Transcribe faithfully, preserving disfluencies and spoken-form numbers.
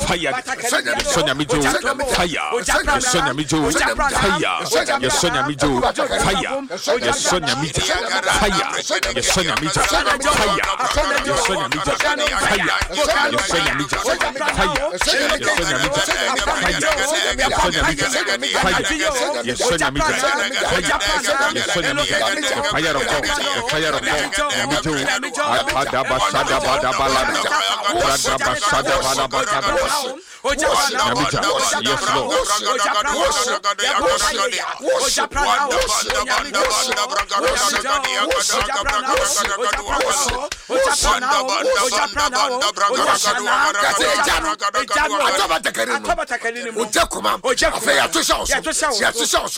fire. Sonia Mijo, fire. Sonia Mijo, fire. Sonia Mijo, fire. Sonia Mijo, fire. Sonia Mijo, fire. Sonia Mijo, fire. Sonia Mijo, fire. Sonia Mijo, fire. Sonia Mijo, fire. Sonia Mijo, fire of God, fire of God. Mijo, Adaba Sada Bada Balada, Adaba Sada Bada Bada. Yes, Lord.